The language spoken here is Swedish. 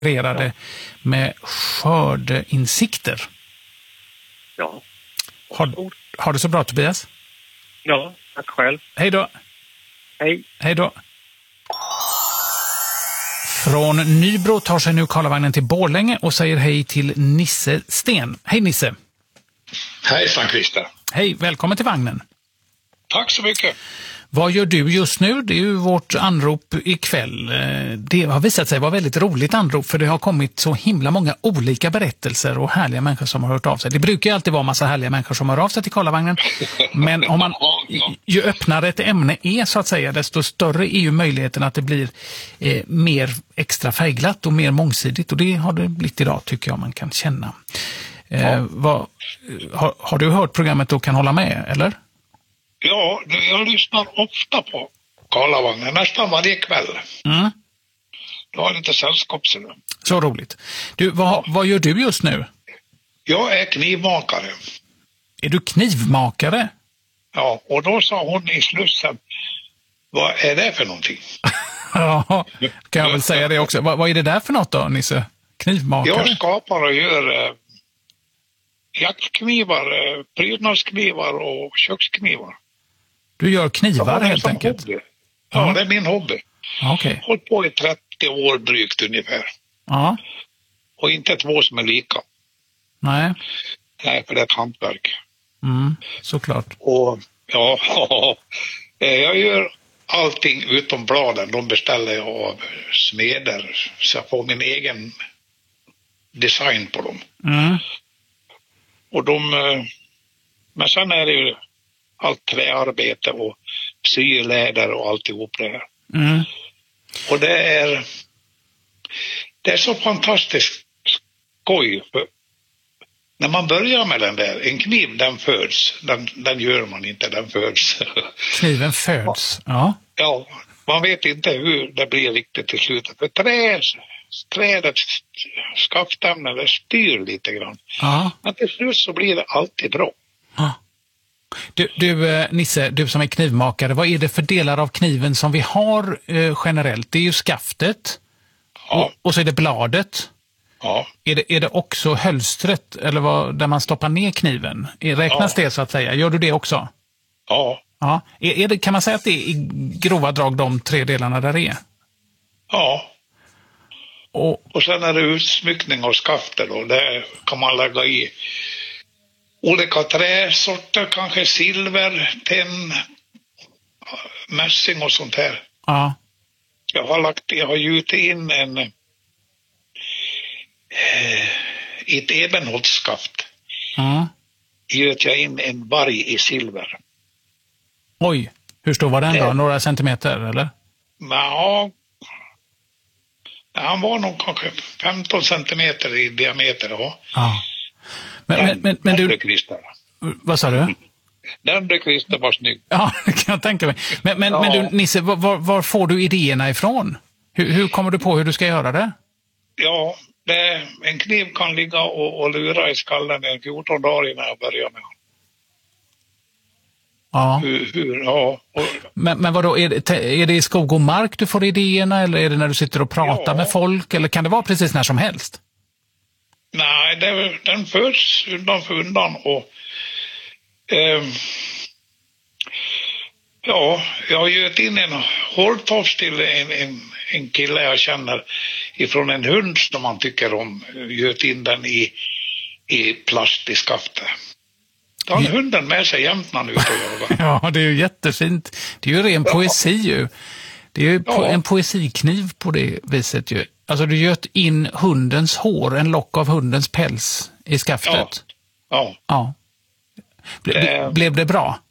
med skördeinsikter. Ja. Har det så bra, Tobias? Ja, tack själv. Hej då. Hej. Hej då. Från Nybro tar sig nu Karlavagnen till Borlänge och säger hej till Nisse Sten. Hej Nisse. Hej Christer. Hej, välkommen till vagnen. Tack så mycket. Vad gör du just nu? Det är ju vårt anrop ikväll. Det har visat sig vara väldigt roligt anrop, för det har kommit så himla många olika berättelser och härliga människor som har hört av sig. Det brukar ju alltid vara massa härliga människor som hör av sig till Karlavagnen. Men om man ju öppnare ett ämne är, så att säga, desto större är ju möjligheten att det blir mer extra färgglatt och mer mångsidigt. Och det har det blivit idag, tycker jag man kan känna. Har du hört programmet och kan hålla med, eller? Ja, jag lyssnar ofta på Karlavagnen, nästan varje kväll. Mm. Du har lite sällskapsrum. Så roligt. Du, vad gör du just nu? Jag är knivmakare. Är du knivmakare? Ja, och då sa hon i Slussen, vad är det för någonting? Ja, kan jag väl säga det också. Vad är det där för något då, Nisse? Knivmakare? Jag skapar och gör jaktknivar, prydnadsknivar och köksknivar. Du gör knivar helt enkelt? Hobby. Ja, det är min hobby. Okay. Hållit på i 30 år drygt ungefär. Ja. Och inte två som är lika. Nej. Nej, för det är ett hantverk. Såklart. Och ja, jag gör allting utom bladen. De beställer jag av smeder. Så jag får min egen design på dem. Och men sen är det ju allt träarbete och syläder och alltihop det här. Och det är så fantastiskt skoj. För när man börjar med den där, en kniv den föds, den gör man inte, den föds. Kniven föds, ja. Ja, man vet inte hur det blir riktigt till slutet. För trädets skaftämnen, det styr lite grann. Ja. Men till slut så blir det alltid bra. Ja. Du Nisse, du som är knivmakare, vad är det för delar av kniven som vi har generellt? Det är ju skaftet, och så är det bladet. Ja. Är det också hölstret, eller där man stoppar ner kniven? Räknas det, så att säga? Gör du det också? Ja. Ja. Kan man säga att det är i grova drag de 3 delarna där är? Ja. Och sen är det utsmyckning av skaftet då. Det kan man lägga i olika träsorter, kanske silver, tenn, mässing och sånt här. Ja. Jag har gjutit in i ett ebenholtsskaft. Göt jag in en varg i silver. Oj, hur stor var den då? Några centimeter, eller? Ja, han var nog kanske 15 centimeter i diameter. Ja. Men du... Vad sa du? Den blev Christer var snygg. Ja, det kan jag tänka mig. Men du, Nisse, var får du idéerna ifrån? Hur kommer du på hur du ska göra det? Ja, en kniv kan ligga och lura i skallen i 14 dagar innan jag börjar med. Ja. Men vadå, är det i skog och mark du får idéerna, eller är det när du sitter och pratar med folk, eller kan det vara precis när som helst? Nej, den föds undan för undan och jag har gett in en hårtofs till en kille jag känner ifrån en hund som man tycker om. Gett in den i plast i skaftet. Då har hunden med sig jämt när han är ute och jagar. Ja, det är ju jättefint. Det är ju ren poesi ju. Det är ju en poesikniv på det viset ju. Alltså du göt in hundens hår, en lock av hundens päls i skaftet. Ja. Blev det bra?